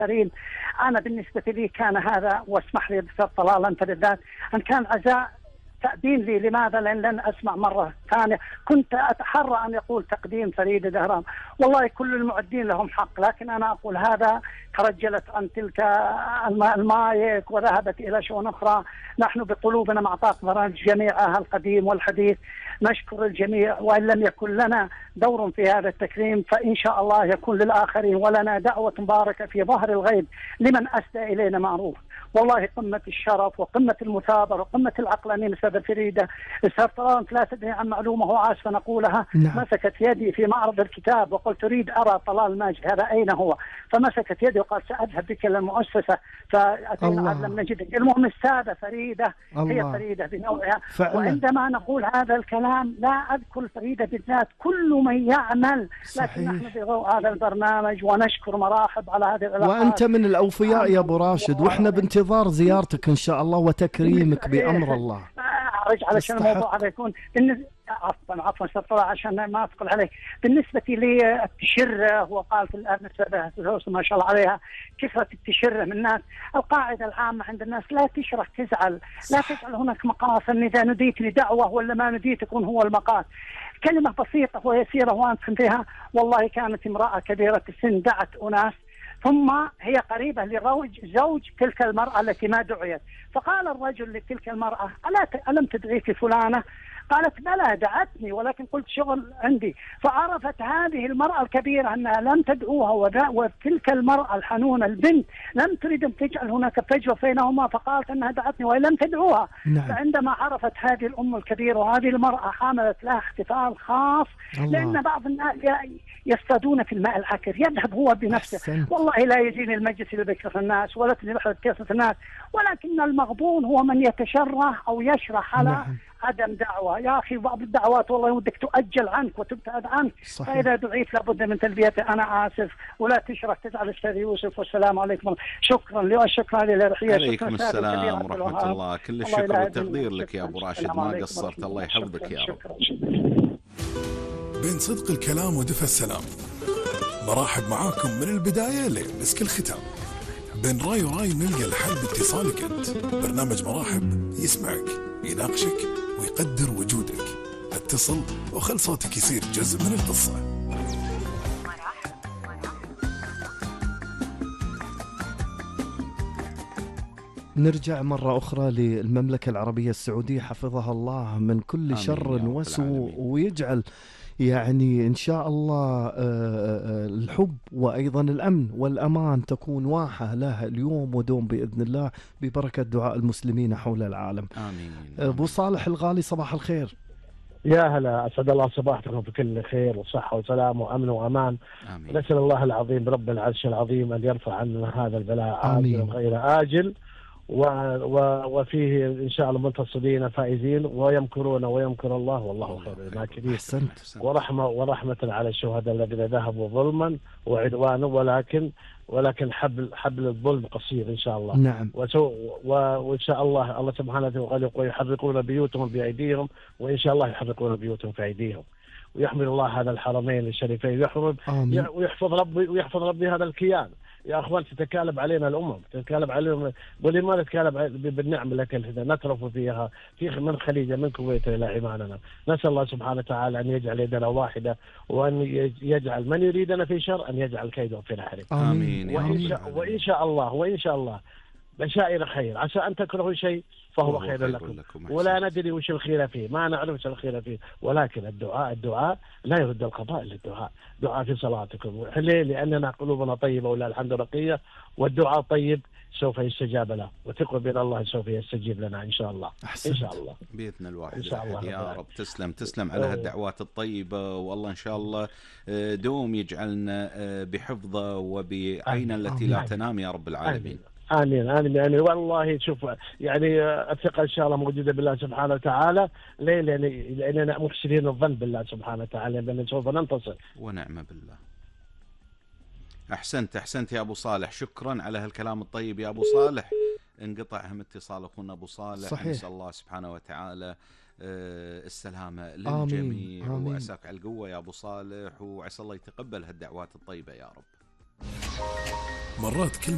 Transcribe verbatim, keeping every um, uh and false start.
الآخرين. أنا بالنسبة لي كان هذا، واسمح لي دكتور طلال أنت بالذات، أن كان عزاء تأبين لي. لماذا؟ لأن لن أسمع مرة ثانية. كنت أتحرى أن يقول تقديم فريدة دهران، والله كل المعدين لهم حق، لكن أنا أقول هذا ترجلت عن تلك المايك وذهبت إلى شؤون أخرى. نحن بقلوبنا مع طاقم برامج جميعها القديم والحديث، نشكر الجميع، وإن لم يكن لنا دور في هذا التكريم فإن شاء الله يكون للآخرين، ولنا دعوة مباركة في ظهر الغيب لمن أسدى إلينا معروف. والله قمة الشرف وقمة المثابرة وقمة العقلانية أستاذة فريدة. أستاذ طلال لا تدري عن معلومة هو عاسفة نقولها. نعم. مسكت يدي في معرض الكتاب وقلت أريد أرى طلال ماجد هذا أين هو، فمسكت يدي وقال سأذهب بك إلى المؤسسة، فأتينا عاد لم نجدك. المهم السادة فريدة الله. هي فريدة بنوعها. فعلا. وعندما نقول هذا الكلام لا أذكر فريدة بالذات، كل من يعمل. صحيح. لكن نحن في ضوء هذا البرنامج ونشكر مراحب على هذه العلاقات. وأنت من الأوفياء يا أبو راشد، وإحنا بانتظار زيارتك إن شاء الله وتكريمك بأمر الله. أرجع علشان الموضوع هذا يكون بالنسبة، عفوا عفوا استاذ طلال عشان ما أثقل عليك. بالنسبة للتشرة وقال في الأرنب ما شاء الله عليها كثرة التشرة من الناس، القاعدة العامة عند الناس لا تشرح تزعل، لا تجعل هناك مقاس أن إذا نديت لدعوة ولا ما نديت يكون هو المقاس. كلمة بسيطة ويسيرة وأنتم فيها. والله كانت امرأة كبيرة السن دعت أناس، ثم هي قريبة لزوج زوج تلك المرأة التي ما دعيت، فقال الرجل لتلك المرأة ألا ألم تدعيك فلانة؟ قالت بلى دعتني ولكن قلت شغل عندي. فعرفت هذه المرأة الكبيرة أنها لم تدعوها، وتلك المرأة الحنونة البنت لم تريد أن تجعل هناك فجوة بينهما، فقالت أنها دعتني وهي لم تدعوها. نعم. فعندما عرفت هذه الأم الكبيرة وهذه المرأة حملت لها احتفال خاص. الله. لأن بعض الناس يصطادون في الماء العكر، يذهب هو بنفسه. أحسنت. والله لا يزين المجلس بكثرة الناس ولا تزين كثرة الناس، ولكن المغبون هو من يتشرح أو يشرح على نعم. عدم دعوة. يا أخي بعض الدعوات والله ودك تؤجل عنك وتبتعد عنك. صحيح. فإذا دعيت لابد من تلبيته. أنا آسف ولا تشرح تزعل أستاذ يوسف. والسلام عليكم. شكرا لي وشكرا للرحية. عليكم السلام ورحمة الله. كل الشكر والتقدير لك يا أبو راشد، ما قصرت. الله يحفظك يا رب. بين صدق الكلام ودفى السلام، مرحب معاكم من البداية لمسك الختام. بين راي وراي نلقى الحل باتصالك أنت. برنامج مراحب يسمعك، يناقشك ويقدر وجودك. اتصل وخل صوتك يصير جزء من القصة. نرجع مرة أخرى للمملكة العربية السعودية حفظها الله من كل شر وسوء، ويجعل يعني إن شاء الله الحب وأيضا الأمن والأمان تكون واحة لها اليوم ودوم بإذن الله ببركة دعاء المسلمين حول العالم. آمين. أبو صالح الغالي صباح الخير. يا هلا، أسعد الله صباحكم بكل خير وصحة وسلام وأمن وأمان. آمين. نسأل الله العظيم برب العرش العظيم أن يرفع عنا هذا البلاء عاجل غير آجل، و و وفيه إن شاء الله منتصرين فائزين، ويمكرون ويمكر الله والله خير الماكرين. أحسنت. ورحمة ورحمة على الشهداء الذين ذهبوا ظلما وعدوانا، ولكن ولكن حبل حبل الظلم قصير إن شاء الله. نعم. وإن شاء الله الله سبحانه وتعالى يقول يحرقون بيوتهم بأيديهم، وإن شاء الله يحرقون بيوتهم في أيديهم. ويحمل الله هذا الحرمين الشريفين ويحفظ ويحفظ ربي ويحفظ ربي هذا الكيان. يا أخوان تتكالب علينا الأمم، تتكالب علينا، ولما نتكالب بالنعم التي نترف فيها في من خليج من كويت إلى عماننا. نسأل الله سبحانه وتعالى أن يجعل يدنا واحدة، وأن يجعل من يريدنا في شر أن يجعل كيده في نحره. آمين. وإن شاء, وإن شاء الله وإن شاء الله بشائر خير. عسى أن تكرهوا شيء فهو خير, خير لكم, لكم ولا ندري وش الخير فيه، ما نعرف وش الخير فيه، ولكن الدعاء الدعاء لا يرد القضاء إلا الدعاء. دعاء في صلاتكم. ليه؟ لأننا قلوبنا طيبة ولا الحمد رقية، والدعاء طيب سوف يستجاب له، وثقوا بأن الله سوف يستجيب لنا إن شاء الله. أحسنت. إن شاء الله بإذن الواحد إن شاء الله يا رب. تسلم تسلم على هالدعوات الطيبة، والله إن شاء الله دوم يجعلنا بحفظه وبعين التي لا تنام يا رب العالمين. آمين آمين. يعني والله شوف يعني الثقة إن شاء الله موجودة بالله سبحانه وتعالى. ليه؟ لأن لأننا محسنين الظن بالله سبحانه وتعالى بأن سوف ننتصر. ونعم بالله. أحسنت أحسنت يا أبو صالح، شكرا على هالكلام الطيب يا أبو صالح. انقطع هم اتصال أخونا أبو صالح. صحيح. نسأل الله سبحانه وتعالى السلامة للجميع. آمين. وعساك على القوة يا أبو صالح، وعسى الله يتقبل هالدعوات الطيبة يا رب. مرات كل